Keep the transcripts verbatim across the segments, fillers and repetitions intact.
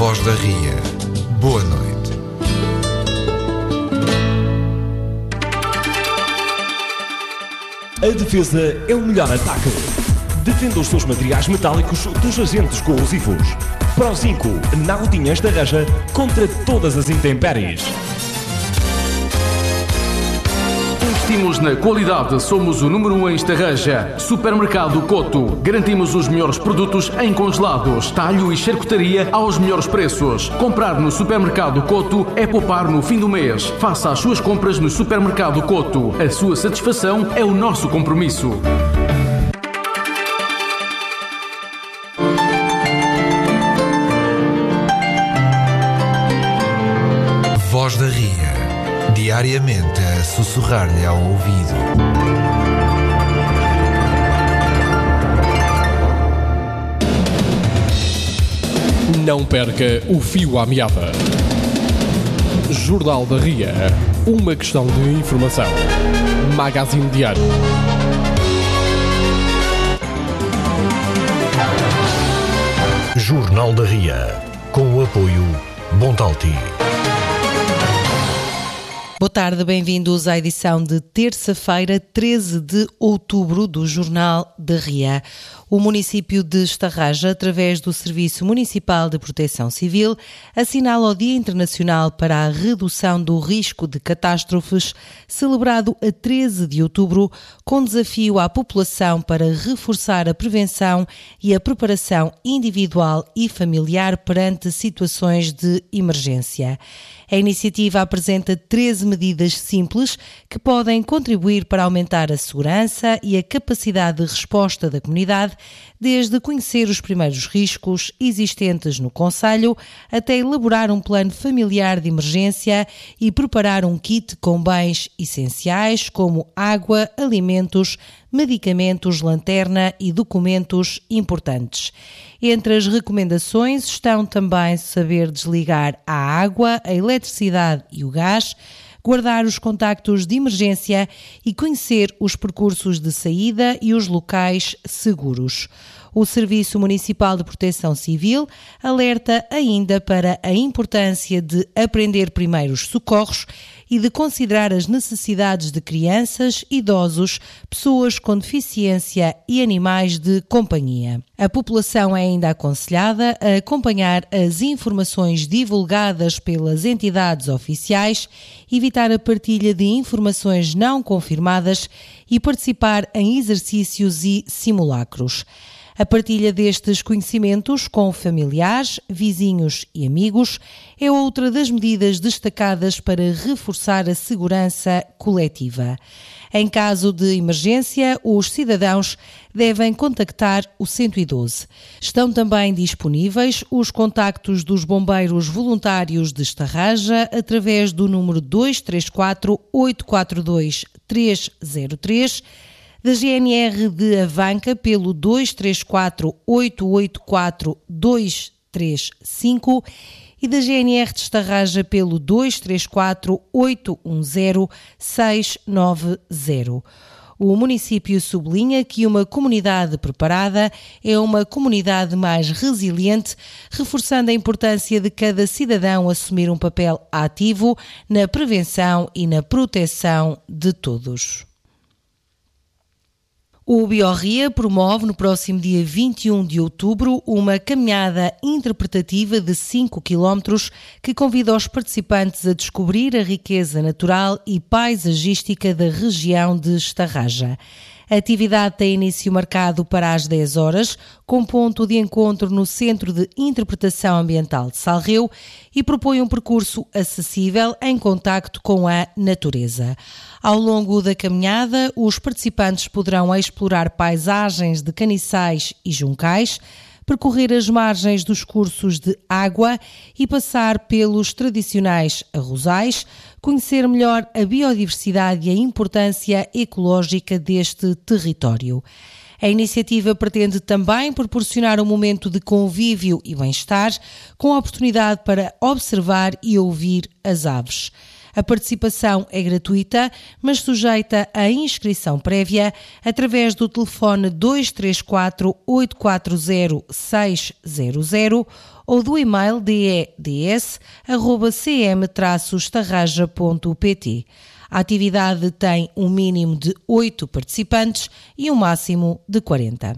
Voz da Ria. Boa noite. A defesa é o melhor ataque. Defenda os seus materiais metálicos dos agentes corrosivos. Pro cinco, Naudinhas da Reja contra todas as intempéries. Investimos na qualidade, somos o número um em Estarreja. Supermercado Coto. Garantimos os melhores produtos em congelados, talho e charcutaria aos melhores preços. Comprar no Supermercado Coto é poupar no fim do mês. Faça as suas compras no Supermercado Coto. A sua satisfação é o nosso compromisso. Voz da Ria. Diariamente a sussurrar-lhe ao ouvido. Não perca o fio à meada. Jornal da Ria. Uma questão de informação. Magazine Diário. Jornal da Ria. Com o apoio Bontalti. Boa tarde, bem-vindos à edição de terça-feira, treze de outubro, do Jornal da Ria. O município de Estarreja, através do Serviço Municipal de Proteção Civil, assinala o Dia Internacional para a Redução do Risco de Catástrofes, celebrado a treze de outubro, com desafio à população para reforçar a prevenção e a preparação individual e familiar perante situações de emergência. A iniciativa apresenta treze medidas simples que podem contribuir para aumentar a segurança e a capacidade de resposta da comunidade, desde conhecer os primeiros riscos existentes no concelho até elaborar um plano familiar de emergência e preparar um kit com bens essenciais como água, alimentos, medicamentos, lanterna e documentos importantes. Entre as recomendações estão também saber desligar a água, a eletricidade e o gás, guardar os contactos de emergência e conhecer os percursos de saída e os locais seguros. O Serviço Municipal de Proteção Civil alerta ainda para a importância de aprender primeiros socorros e de considerar as necessidades de crianças, idosos, pessoas com deficiência e animais de companhia. A população é ainda aconselhada a acompanhar as informações divulgadas pelas entidades oficiais, evitar a partilha de informações não confirmadas e participar em exercícios e simulacros. A partilha destes conhecimentos com familiares, vizinhos e amigos é outra das medidas destacadas para reforçar a segurança coletiva. Em caso de emergência, os cidadãos devem contactar o cento e doze. Estão também disponíveis os contactos dos bombeiros voluntários de Estarreja através do número dois três quatro, oito quatro dois, três zero três, da G N R de Avanca pelo dois três quatro, oito oito quatro, dois três cinco e da G N R de Estarreja pelo dois três quatro, oito um zero, seis nove zero. O município sublinha que uma comunidade preparada é uma comunidade mais resiliente, reforçando a importância de cada cidadão assumir um papel ativo na prevenção e na proteção de todos. O BioRia promove no próximo dia vinte e um de outubro uma caminhada interpretativa de cinco quilómetros que convida os participantes a descobrir a riqueza natural e paisagística da região de Estarreja. A atividade tem início marcado para as dez horas, com ponto de encontro no Centro de Interpretação Ambiental de Salreu e propõe um percurso acessível em contacto com a natureza. Ao longo da caminhada, os participantes poderão explorar paisagens de caniçais e juncais, percorrer as margens dos cursos de água e passar pelos tradicionais arrozais, conhecer melhor a biodiversidade e a importância ecológica deste território. A iniciativa pretende também proporcionar um momento de convívio e bem-estar, com a oportunidade para observar e ouvir as aves. A participação é gratuita, mas sujeita à inscrição prévia através do telefone dois três quatro, oito quatro zero, seis zero zero ou do e-mail deds arroba c m traço estarraja ponto p t. A atividade tem um mínimo de oito participantes e um máximo de quarenta.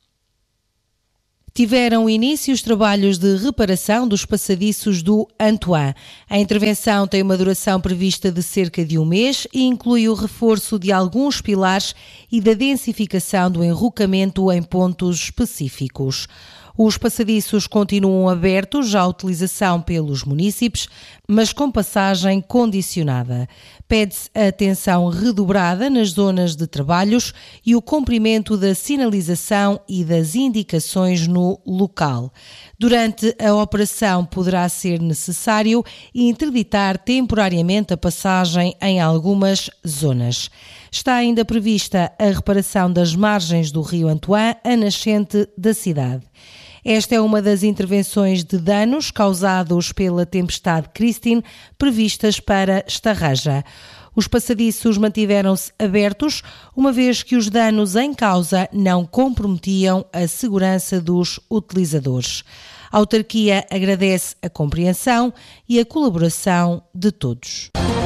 Tiveram início os trabalhos de reparação dos passadiços do Antoine. A intervenção tem uma duração prevista de cerca de um mês e inclui o reforço de alguns pilares e da densificação do enrocamento em pontos específicos. Os passadiços continuam abertos à utilização pelos munícipes, mas com passagem condicionada. Pede-se a atenção redobrada nas zonas de trabalhos e o cumprimento da sinalização e das indicações no local. Durante a operação poderá ser necessário interditar temporariamente a passagem em algumas zonas. Está ainda prevista a reparação das margens do rio Antoine, a nascente da cidade. Esta é uma das intervenções de danos causados pela tempestade Christine previstas para Estarraja. Os passadiços mantiveram-se abertos, uma vez que os danos em causa não comprometiam a segurança dos utilizadores. A autarquia agradece a compreensão e a colaboração de todos.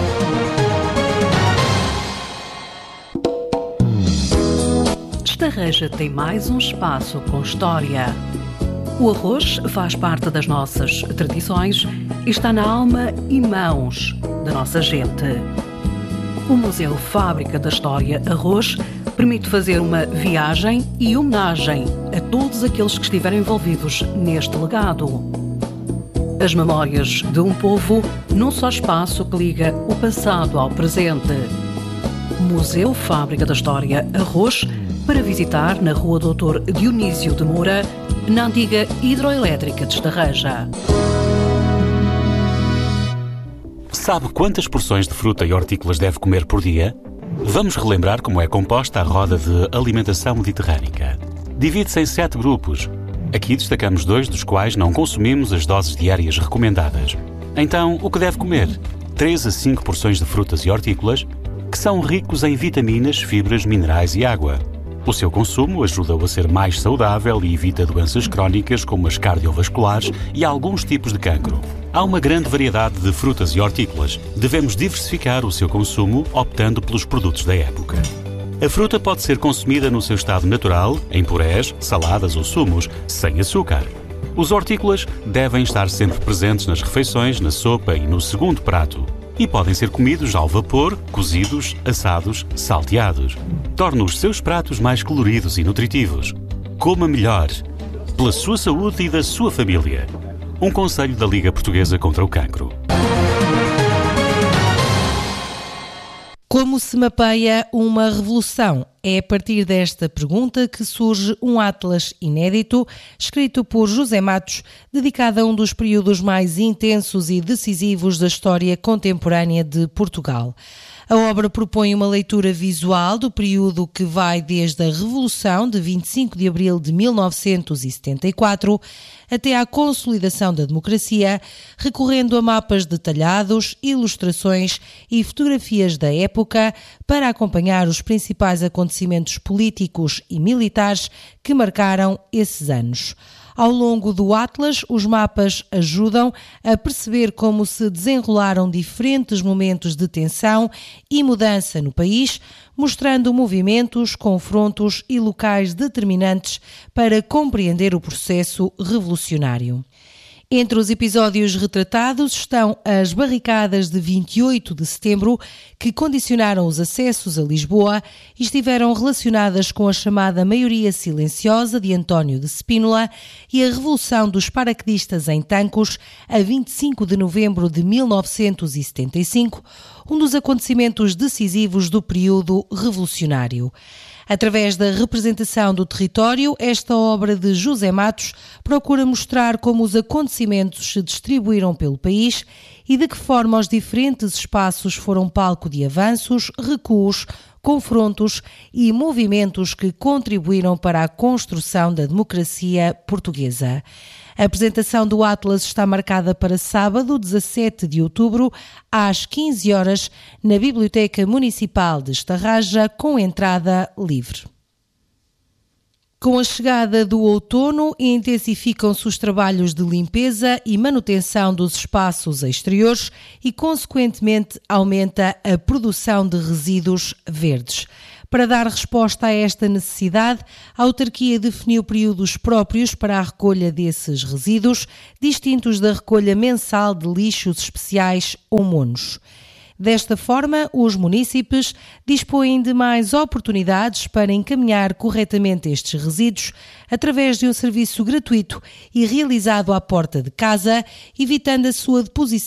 Estarraja tem mais um espaço com história. O arroz faz parte das nossas tradições e está na alma e mãos da nossa gente. O Museu Fábrica da História Arroz permite fazer uma viagem e homenagem a todos aqueles que estiveram envolvidos neste legado. As memórias de um povo num só espaço que liga o passado ao presente. Museu Fábrica da História Arroz, para visitar na Rua doutor Dionísio de Moura, na antiga hidroelétrica de Estarraja. Sabe quantas porções de fruta e hortícolas deve comer por dia? Vamos relembrar como é composta a roda de alimentação mediterrânica. Divide-se em sete grupos. Aqui destacamos dois dos quais não consumimos as doses diárias recomendadas. Então, o que deve comer? três a cinco porções de frutas e hortícolas, que são ricos em vitaminas, fibras, minerais e água. O seu consumo ajuda-o a ser mais saudável e evita doenças crónicas como as cardiovasculares e alguns tipos de cancro. Há uma grande variedade de frutas e hortícolas. Devemos diversificar o seu consumo optando pelos produtos da época. A fruta pode ser consumida no seu estado natural, em purés, saladas ou sumos, sem açúcar. Os hortícolas devem estar sempre presentes nas refeições, na sopa e no segundo prato. E podem ser comidos ao vapor, cozidos, assados, salteados. Torna os seus pratos mais coloridos e nutritivos. Coma melhor, pela sua saúde e da sua família. Um conselho da Liga Portuguesa contra o Cancro. Como se mapeia uma revolução? É a partir desta pergunta que surge um atlas inédito, escrito por José Matos, dedicado a um dos períodos mais intensos e decisivos da história contemporânea de Portugal. A obra propõe uma leitura visual do período que vai desde a Revolução de vinte e cinco de abril de mil novecentos e setenta e quatro até à consolidação da democracia, recorrendo a mapas detalhados, ilustrações e fotografias da época para acompanhar os principais acontecimentos políticos e militares que marcaram esses anos. Ao longo do Atlas, os mapas ajudam a perceber como se desenrolaram diferentes momentos de tensão e mudança no país, mostrando movimentos, confrontos e locais determinantes para compreender o processo revolucionário. Entre os episódios retratados estão as barricadas de vinte e oito de setembro, que condicionaram os acessos a Lisboa e estiveram relacionadas com a chamada maioria silenciosa de António de Spínola, e a Revolução dos Paraquedistas em Tancos, a vinte e cinco de novembro de mil novecentos e setenta e cinco, um dos acontecimentos decisivos do período revolucionário. Através da representação do território, esta obra de José Matos procura mostrar como os acontecimentos se distribuíram pelo país e de que forma os diferentes espaços foram palco de avanços, recuos, confrontos e movimentos que contribuíram para a construção da democracia portuguesa. A apresentação do Atlas está marcada para sábado, dezassete de outubro, às quinze horas, na Biblioteca Municipal de Estarraja, com entrada livre. Com a chegada do outono, intensificam-se os trabalhos de limpeza e manutenção dos espaços exteriores e, consequentemente, aumenta a produção de resíduos verdes. Para dar resposta a esta necessidade, a autarquia definiu períodos próprios para a recolha desses resíduos, distintos da recolha mensal de lixos especiais ou monos. Desta forma, os munícipes dispõem de mais oportunidades para encaminhar corretamente estes resíduos através de um serviço gratuito e realizado à porta de casa, evitando a sua deposição